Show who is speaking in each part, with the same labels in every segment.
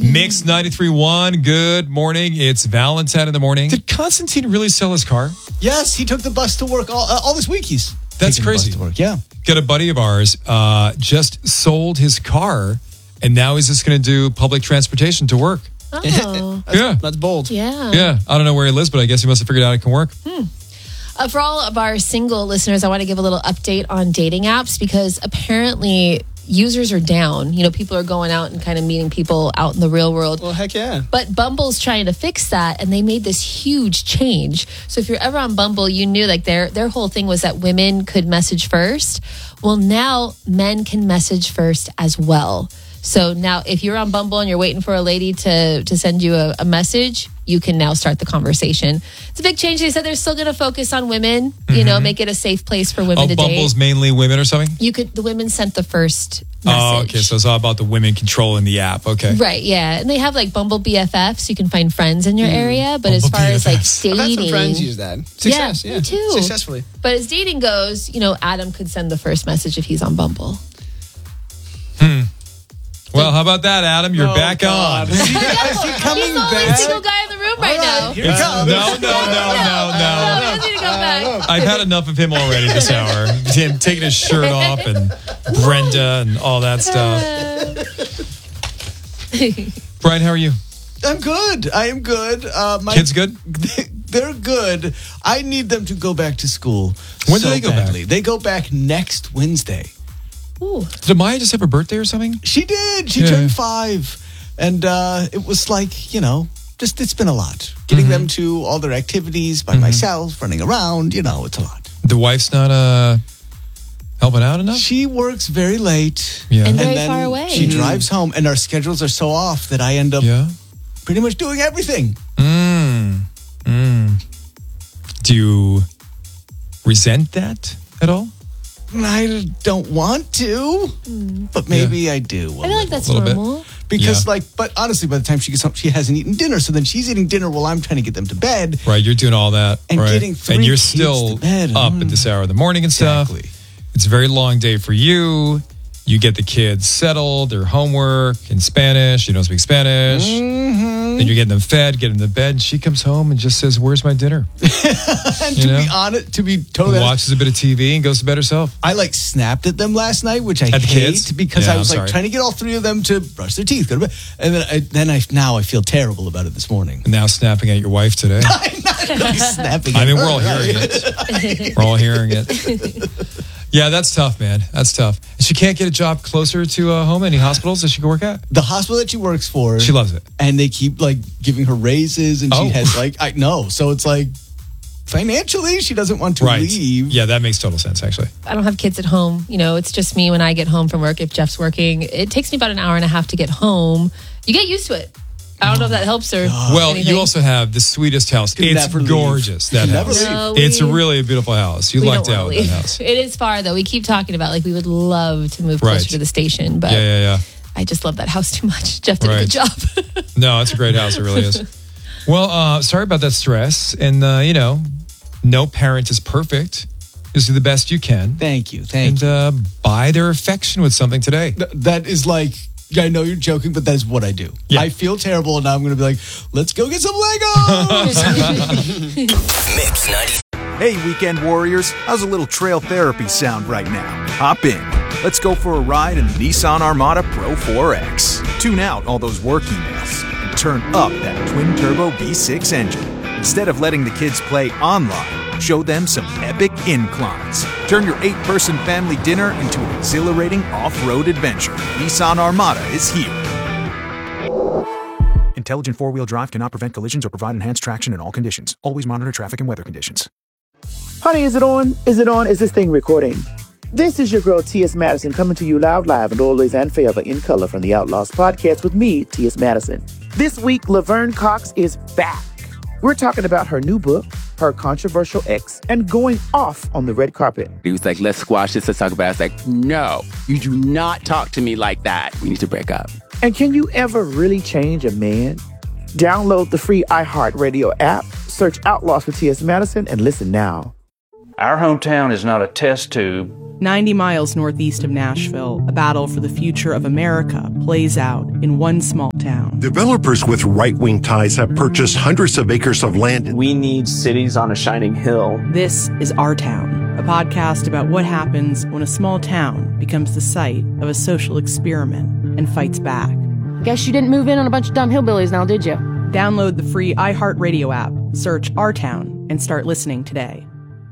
Speaker 1: Mix 93.1. Good morning. It's Valentine in the morning. Did Constantine really sell his car?
Speaker 2: Yes, he took the bus to work all this week.
Speaker 1: That's crazy.
Speaker 2: The bus to work. Yeah.
Speaker 1: Got a buddy of ours just sold his car, and now he's just going to do public transportation to work.
Speaker 3: Oh.
Speaker 2: That's bold.
Speaker 3: Yeah.
Speaker 1: Yeah. I don't know where he lives, but I guess he must have figured out it can work.
Speaker 3: For all of our single listeners, I want to give a little update on dating apps because apparently users are down. You know, people are going out and kind of meeting people out in the real world.
Speaker 2: Well, heck yeah.
Speaker 3: But Bumble's trying to fix that, and they made this huge change. So if you're ever on Bumble, you knew like their whole thing was that women could message first. Well, now men can message first as well. So now if you're on Bumble and you're waiting for a lady to send you a message, you can now start the conversation. It's a big change. They said they're still going to focus on women, you know, make it a safe place for women to date.
Speaker 1: Bumble's mainly women or something?
Speaker 3: The women sent the first message.
Speaker 1: Oh, okay. So it's all about the women controlling the app. Okay.
Speaker 3: Right, yeah. And they have like Bumble BFF, so you can find friends in your area. But
Speaker 1: Bumble
Speaker 3: as far as like
Speaker 1: BFFs.
Speaker 3: dating...
Speaker 2: I've had some friends use that. Success,
Speaker 3: me too.
Speaker 2: Successfully.
Speaker 3: But as dating goes, you know, Adam could send the first message if he's on Bumble.
Speaker 1: Well, how about that, Adam? You're back
Speaker 2: God.
Speaker 1: on.
Speaker 2: Is he coming
Speaker 3: He's the only
Speaker 2: back?
Speaker 3: single guy in the room right now.
Speaker 2: Here he comes.
Speaker 1: No.
Speaker 3: He doesn't need to go back.
Speaker 1: I've had enough of him already this hour. Him taking his shirt off and Brenda and all that stuff. Brian, how are you?
Speaker 2: I'm good. I am good. My
Speaker 1: Kids good?
Speaker 2: They're good. I need them to go back to school.
Speaker 1: When do they go back?
Speaker 2: They go back next Wednesday.
Speaker 3: Ooh.
Speaker 1: Did Maya just have a birthday or something?
Speaker 2: She did. She turned 5. And it was like, you know, just it's been a lot. Getting them to all their activities by myself, running around, you know, it's a lot.
Speaker 1: The wife's not helping out enough?
Speaker 2: She works very late.
Speaker 1: Yeah.
Speaker 3: And very
Speaker 2: then
Speaker 3: far away.
Speaker 2: She drives home, and our schedules are so off that I end up pretty much doing everything.
Speaker 1: Do you resent that at all?
Speaker 2: I don't want to, but maybe I do.
Speaker 3: I feel like that's
Speaker 1: little bit.
Speaker 3: normal.
Speaker 2: Because, but honestly, by the time she gets home, she hasn't eaten dinner. So then she's eating dinner while I'm trying to get them to bed.
Speaker 1: Right, you're doing all that.
Speaker 2: And
Speaker 1: right.
Speaker 2: getting 3
Speaker 1: And you're
Speaker 2: kids
Speaker 1: still
Speaker 2: to bed.
Speaker 1: up at this hour of the morning and stuff.
Speaker 2: Exactly.
Speaker 1: It's a very long day for you. You get the kids settled, their homework in Spanish. You don't speak Spanish. Then you're getting them fed, getting them to bed. And she comes home and just says, "Where's my dinner?"
Speaker 2: And to be totally honest,
Speaker 1: watches a bit of TV and goes to bed herself.
Speaker 2: I snapped at them last night, which I
Speaker 1: At the
Speaker 2: hate
Speaker 1: kids?
Speaker 2: because
Speaker 1: Yeah,
Speaker 2: I was
Speaker 1: I'm sorry.
Speaker 2: trying to get all 3 of them to brush their teeth, go to bed. And then I feel terrible about it this morning.
Speaker 1: And now snapping at your wife today.
Speaker 2: I'm not really snapping.
Speaker 1: I
Speaker 2: at
Speaker 1: mean,
Speaker 2: her.
Speaker 1: we're all hearing it. We're all hearing it. Yeah, that's tough, man. That's tough. And she can't get a job closer to home. Any hospitals that she can work at?
Speaker 2: The hospital that she works for,
Speaker 1: She loves it.
Speaker 2: and they keep giving her raises, and she has I know. So it's financially she doesn't want to leave.
Speaker 1: Yeah, that makes total sense, actually.
Speaker 3: I don't have kids at home. You know, it's just me when I get home from work. If Jeff's working, it takes me about an hour and a half to get home. You get used to it. I don't know if that helps or
Speaker 1: Well,
Speaker 3: anything.
Speaker 1: you also have the sweetest house.
Speaker 2: Could
Speaker 1: It's
Speaker 2: never leave.
Speaker 1: gorgeous, that
Speaker 2: Could never
Speaker 1: house.
Speaker 2: leave.
Speaker 3: No,
Speaker 1: It's really a beautiful house. You
Speaker 3: we
Speaker 1: lucked
Speaker 3: don't
Speaker 1: out
Speaker 3: wanna
Speaker 1: with that
Speaker 3: leave.
Speaker 1: house.
Speaker 3: It is far, though. We keep talking about we would love to move closer
Speaker 1: Right.
Speaker 3: to the station, but
Speaker 1: Yeah.
Speaker 3: I just love that house too much. Jeff did a
Speaker 1: Right.
Speaker 3: good job.
Speaker 1: No, it's a great house. It really is. Well, sorry about that stress. And, no parent is perfect. Just do the best you can.
Speaker 2: Thank you.
Speaker 1: And buy their affection with something today.
Speaker 2: That is I know you're joking, but that is what I do.
Speaker 1: Yeah.
Speaker 2: I feel terrible, and now I'm going to be let's go get some Legos.
Speaker 4: Mix 90. Hey, weekend warriors. How's a little trail therapy sound right now? Hop in. Let's go for a ride in the Nissan Armada Pro 4X. Tune out all those work emails and turn up that twin-turbo V6 engine. Instead of letting the kids play online, show them some epic inclines. Turn your 8-person family dinner into an exhilarating off-road adventure. Nissan Armada is here.
Speaker 5: Intelligent four-wheel drive cannot prevent collisions or provide enhanced traction in all conditions. Always monitor traffic and weather conditions.
Speaker 6: Honey, is it on? Is it on? Is this thing recording? This is your girl, T.S. Madison, coming to you loud, live, and always and forever in color from the Outlaws podcast with me, T.S. Madison. This week, Laverne Cox is back. We're talking about her new book, her controversial ex, and going off on the red carpet.
Speaker 7: He was like, let's squash this, let's talk about it. I was like, no, you do not talk to me like that. We need to break up.
Speaker 6: And can you ever really change a man? Download the free iHeartRadio app, search Outlaws for T.S. Madison, and listen now.
Speaker 8: Our hometown is not a test tube 90 miles northeast of Nashville, a battle for the future of America plays out in one small town.
Speaker 9: Developers with right-wing ties have purchased hundreds of acres of land.
Speaker 10: We need cities on a shining hill.
Speaker 8: This is Our Town, a podcast about what happens when a small town becomes the site of a social experiment and fights back.
Speaker 11: Guess you didn't move in on a bunch of dumb hillbillies now, did you?
Speaker 8: Download the free iHeartRadio app, search Our Town, and start listening today.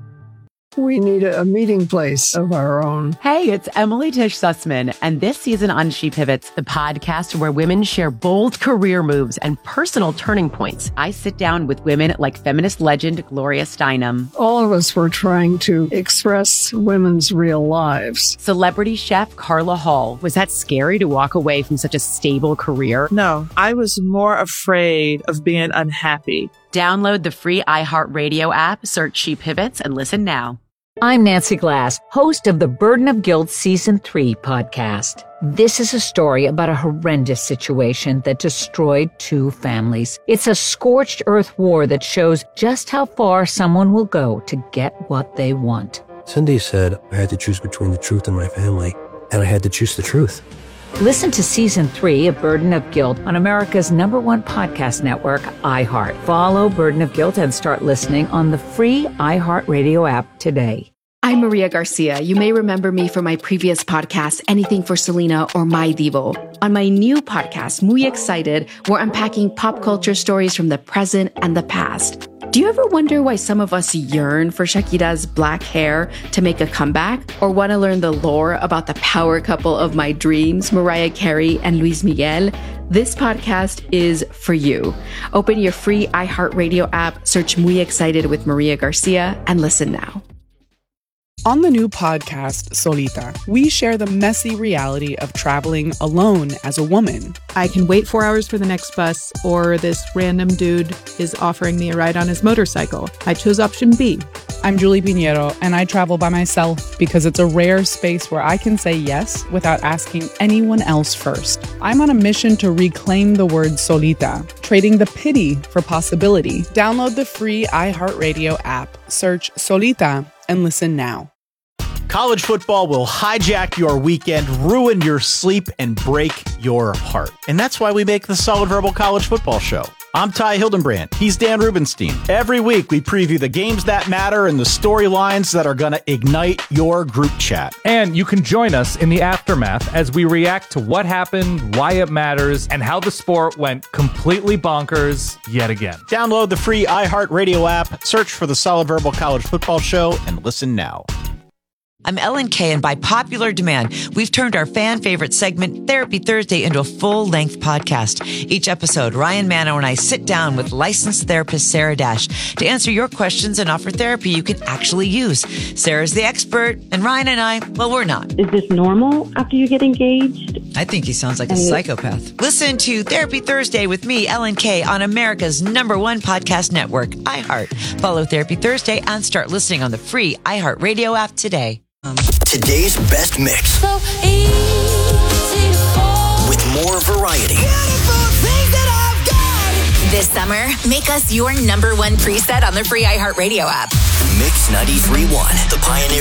Speaker 12: We need a meeting place of our own.
Speaker 13: Hey, it's Emily Tish Sussman, and this season on She Pivots, the podcast where women share bold career moves and personal turning points. I sit down with women like feminist legend Gloria Steinem.
Speaker 12: All of us were trying to express women's real lives.
Speaker 13: Celebrity chef Carla Hall. Was that scary to walk away from such a stable career?
Speaker 14: No, I was more afraid of being unhappy.
Speaker 13: Download the free iHeartRadio app, search She Pivots, and listen now.
Speaker 15: I'm Nancy Glass, host of the Burden of Guilt Season 3 podcast. This is a story about a horrendous situation that destroyed 2 families. It's a scorched earth war that shows just how far someone will go to get what they want.
Speaker 16: Cindy said I had to choose between the truth and my family, and I had to choose the truth.
Speaker 15: Listen to Season 3 of Burden of Guilt on America's #1 podcast network, iHeart. Follow Burden of Guilt and start listening on the free iHeartRadio app today.
Speaker 17: I'm Maria Garcia. You may remember me from my previous podcast, Anything for Selena or My Divo. On my new podcast, Muy Excited, we're unpacking pop culture stories from the present and the past. Do you ever wonder why some of us yearn for Shakira's black hair to make a comeback? Or want to learn the lore about the power couple of my dreams, Mariah Carey and Luis Miguel? This podcast is for you. Open your free iHeartRadio app, search Muy Excited with Maria Garcia, and listen now.
Speaker 8: On the new podcast, Solita, we share the messy reality of traveling alone as a woman.
Speaker 18: I can wait 4 hours for the next bus, or this random dude is offering me a ride on his motorcycle. I chose option B.
Speaker 8: I'm Julie Pinheiro, and I travel by myself because it's a rare space where I can say yes without asking anyone else first. I'm on a mission to reclaim the word solita, trading the pity for possibility. Download the free iHeartRadio app, search Solita, and listen now.
Speaker 19: College football will hijack your weekend, ruin your sleep, and break your heart. And that's why we make the Solid Verbal College Football Show. I'm Ty Hildenbrand. He's Dan Rubenstein. Every week, we preview the games that matter and the storylines that are going to ignite your group chat.
Speaker 20: And you can join us in the aftermath as we react to what happened, why it matters, and how the sport went completely bonkers yet again.
Speaker 19: Download the free iHeartRadio app, search for the Solid Verbal College Football Show, and listen now.
Speaker 21: I'm Ellen Kay, and by popular demand, we've turned our fan favorite segment, Therapy Thursday, into a full-length podcast. Each episode, Ryan Manno and I sit down with licensed therapist Sarah Dash to answer your questions and offer therapy you can actually use. Sarah's the expert, and Ryan and I, well, we're not.
Speaker 22: Is this normal after you get engaged?
Speaker 21: I think he sounds like a psychopath. Listen to Therapy Thursday with me, Ellen Kay, on America's #1 podcast network, iHeart. Follow Therapy Thursday and start listening on the free iHeartRadio app today.
Speaker 23: Today's best mix. So easy to fall. With more variety.
Speaker 24: This summer, make us your #1 preset on the free iHeartRadio app.
Speaker 23: Mix 93.1, the Pioneer